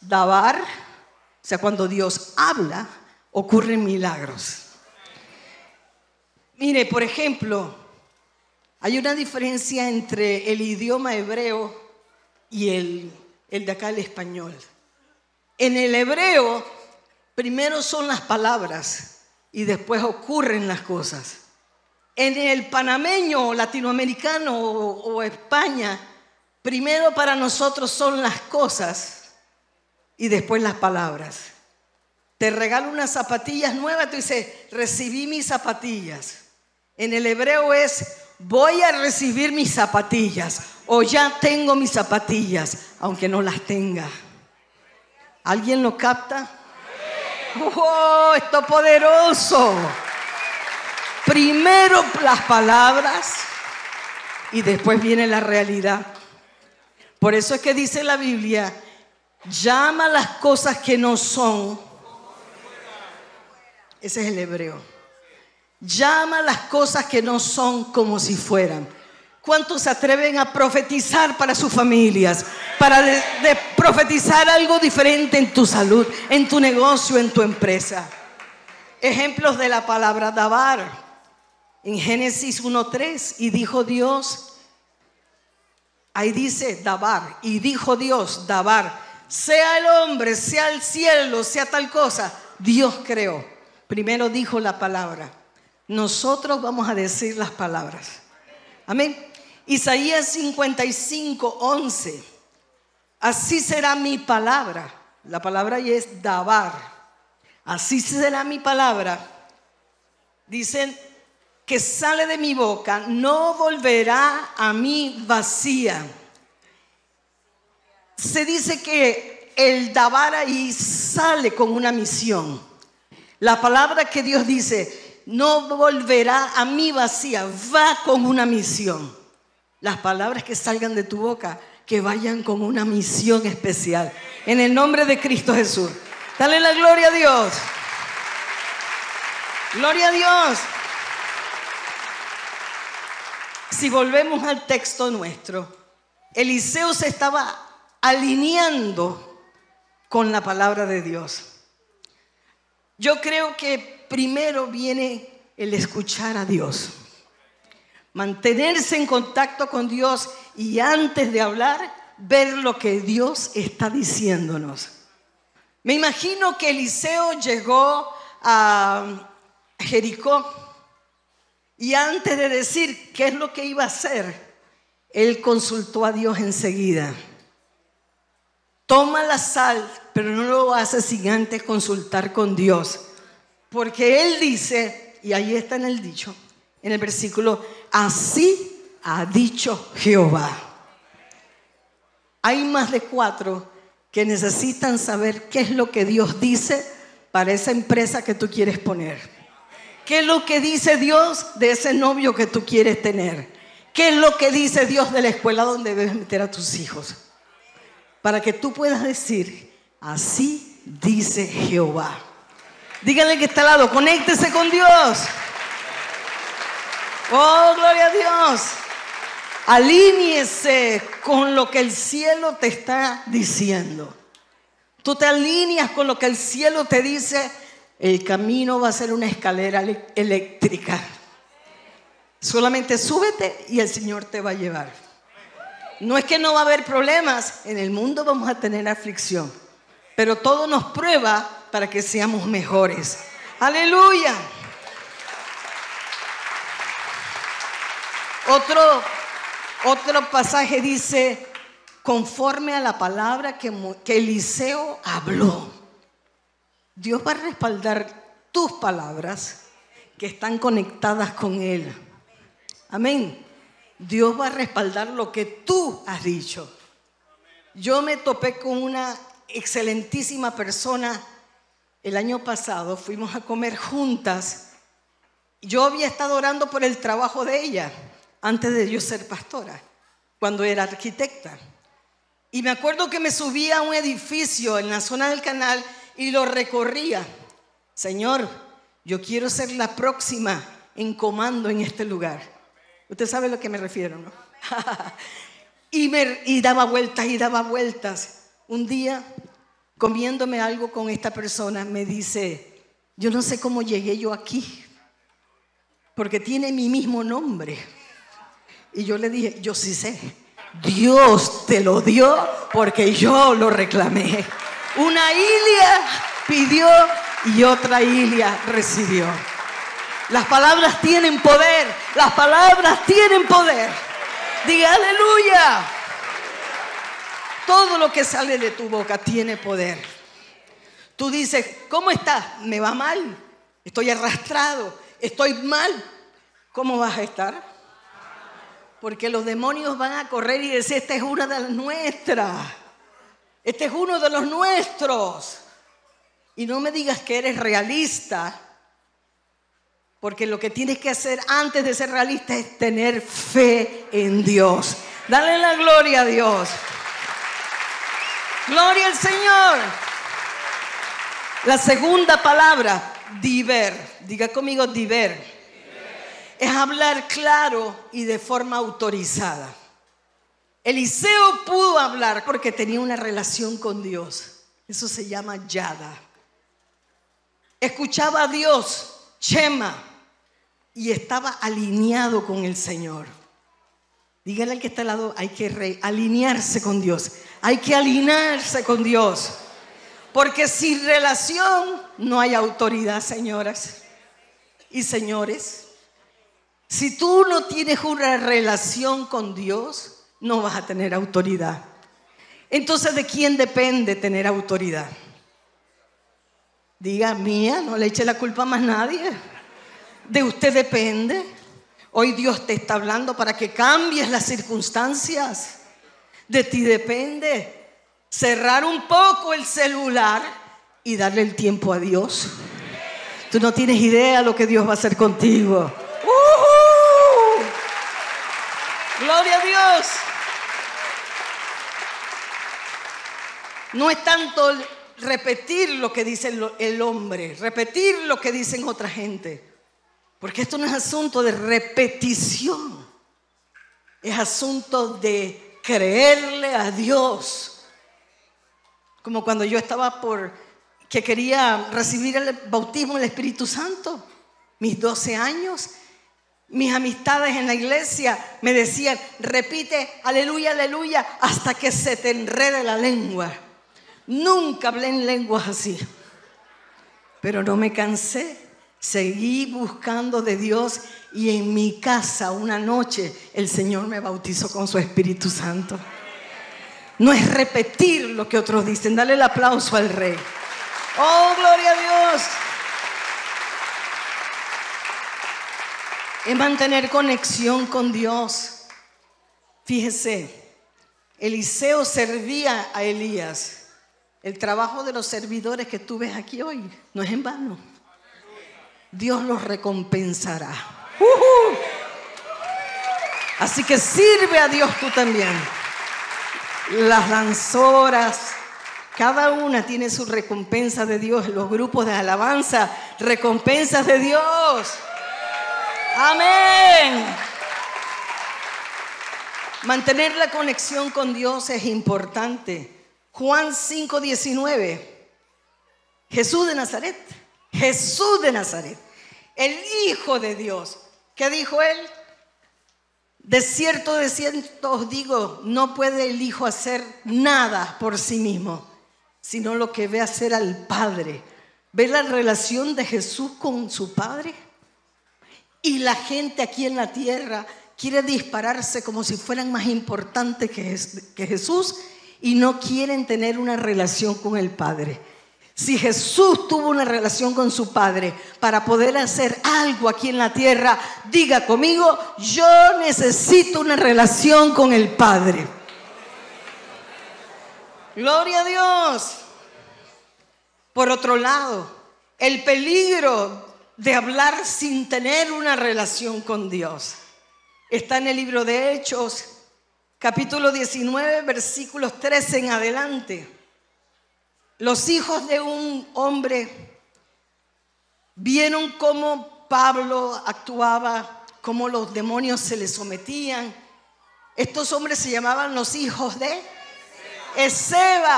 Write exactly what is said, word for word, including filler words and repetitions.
dabar, o sea, cuando Dios habla, ocurren milagros. Mire, por ejemplo, hay una diferencia entre el idioma hebreo y el, el de acá, el español. En el hebreo, primero son las palabras y después ocurren las cosas. En el panameño, latinoamericano o, o España, primero para nosotros son las cosas y después las palabras. Te regalo unas zapatillas nuevas, tú dices, recibí mis zapatillas. En el hebreo es, voy a recibir mis zapatillas o ya tengo mis zapatillas, aunque no las tenga. ¿Alguien lo capta? ¡Oh, esto es poderoso! Primero las palabras y después viene la realidad. Por eso es que dice la Biblia, llama las cosas que no son. Ese es el hebreo. Llama las cosas que no son como si fueran. ¿Cuántos se atreven a profetizar para sus familias? Para de, de profetizar algo diferente en tu salud, en tu negocio, en tu empresa. Ejemplos de la palabra dabar. En Génesis uno tres, y dijo Dios, ahí dice dabar, y dijo Dios, dabar, sea el hombre, sea el cielo, sea tal cosa, Dios creó. Primero dijo la palabra. Nosotros vamos a decir las palabras. Amén. Isaías cincuenta y cinco, once. Así será mi palabra. La palabra ahí es dabar. Así será mi palabra. Dicen que sale de mi boca, no volverá a mí vacía. Se dice que el dabar ahí sale con una misión. La palabra que Dios dice, no volverá a mí vacía, va con una misión. Las palabras que salgan de tu boca, que vayan con una misión especial. En el nombre de Cristo Jesús. Dale la gloria a Dios. Gloria a Dios. Si volvemos al texto nuestro, Eliseo se estaba alineando con la palabra de Dios. Yo creo que primero viene el escuchar a Dios, mantenerse en contacto con Dios y antes de hablar, ver lo que Dios está diciéndonos. Me imagino que Eliseo llegó a Jericó y antes de decir qué es lo que iba a hacer, él consultó a Dios enseguida. Toma la sal, pero no lo hace sin antes consultar con Dios. Porque Él dice, y ahí está en el dicho, en el versículo, así ha dicho Jehová. Hay más de cuatro que necesitan saber qué es lo que Dios dice para esa empresa que tú quieres poner. ¿Qué es lo que dice Dios de ese novio que tú quieres tener? ¿Qué es lo que dice Dios de la escuela donde debes meter a tus hijos? Para que tú puedas decir, así dice Jehová. Díganle que está al lado, conéctese con Dios. Oh, gloria a Dios. Alíñese con lo que el cielo te está diciendo. Tú te alineas con lo que el cielo te dice. El camino va a ser una escalera eléctrica. Solamente súbete y el Señor te va a llevar. No es que no va a haber problemas. En el mundo vamos a tener aflicción. Pero todo nos prueba para que seamos mejores. ¡Aleluya! Otro, otro pasaje dice, conforme a la palabra que, que Eliseo habló. Dios va a respaldar tus palabras que están conectadas con Él. Amén. Dios va a respaldar lo que tú has dicho. Yo me topé con una excelentísima persona el año pasado. Fuimos a comer juntas. Yo había estado orando por el trabajo de ella antes de yo ser pastora, cuando era arquitecta. Y me acuerdo que me subí a un edificio en la zona del canal y lo recorría. Señor, yo quiero ser la próxima en comando en este lugar. Usted sabe a lo que me refiero, ¿no? y, me, y daba vueltas y daba vueltas. Un día comiéndome algo con esta persona, me dice, yo no sé cómo llegué yo aquí, porque tiene mi mismo nombre. Y yo le dije, yo sí sé, Dios te lo dio porque yo lo reclamé. Una Ilia pidió y otra Ilia recibió. Las palabras tienen poder, las palabras tienen poder. Diga aleluya. Todo lo que sale de tu boca tiene poder. Tú dices, ¿cómo estás? ¿Me va mal? Estoy arrastrado, estoy mal. ¿Cómo vas a estar? Porque los demonios van a correr y decir, esta es una de las nuestras. Este es uno de los nuestros. Y no me digas que eres realista, porque lo que tienes que hacer antes de ser realista es tener fe en Dios. Dale la gloria a Dios. Gloria al Señor. La segunda palabra, diver. Diga conmigo, diver. diver. Es hablar claro y de forma autorizada. Eliseo pudo hablar porque tenía una relación con Dios. Eso se llama yada. Escuchaba a Dios, Shema, y estaba alineado con el Señor. Dígale al que está al lado, hay que re- alinearse con Dios. Hay que alinearse con Dios. Porque sin relación no hay autoridad, señoras y señores. Si tú no tienes una relación con Dios, no vas a tener autoridad. Entonces, ¿de quién depende tener autoridad? Diga, mía, no le eche la culpa a más nadie. De usted depende. Hoy Dios te está hablando para que cambies las circunstancias. De ti depende cerrar un poco el celular y darle el tiempo a Dios. Tú no tienes idea de lo que Dios va a hacer contigo. ¡Uh-huh! ¡Gloria a Dios! No es tanto repetir lo que dice el hombre, repetir lo que dicen otra gente. Porque esto no es asunto de repetición. Es asunto de creerle a Dios. Como cuando yo estaba por, que quería recibir el bautismo del Espíritu Santo, mis doce años, mis amistades en la iglesia me decían, repite, aleluya, aleluya, hasta que se te enrede la lengua. Nunca hablé en lenguas así, pero no me cansé. Seguí buscando de Dios y en mi casa una noche el Señor me bautizó con su Espíritu Santo. No es repetir lo que otros dicen. Dale el aplauso al Rey. ¡Oh, gloria a Dios! Es mantener conexión con Dios. Fíjese, Eliseo servía a Elías. El trabajo de los servidores que tú ves aquí hoy no es en vano. Dios los recompensará. Uh-huh. Así que sirve a Dios tú también. Las danzoras, cada una tiene su recompensa de Dios. Los grupos de alabanza, recompensas de Dios. Amén. Mantener la conexión con Dios es importante. Juan cinco diecinueve. Jesús de Nazaret. Jesús de Nazaret, el Hijo de Dios. ¿Qué dijo él? De cierto, de cierto os digo, no puede el Hijo hacer nada por sí mismo, sino lo que ve hacer al Padre. ¿Ve la relación de Jesús con su Padre? Y la gente aquí en la tierra quiere dispararse como si fueran más importantes que Jesús y no quieren tener una relación con el Padre. Si Jesús tuvo una relación con su Padre para poder hacer algo aquí en la tierra, diga conmigo, yo necesito una relación con el Padre. Gloria a Dios. Por otro lado, el peligro de hablar sin tener una relación con Dios está en el libro de Hechos, capítulo diecinueve, versículos trece en adelante. Los hijos de un hombre vieron cómo Pablo actuaba, cómo los demonios se le sometían. Estos hombres se llamaban los hijos de Esceva.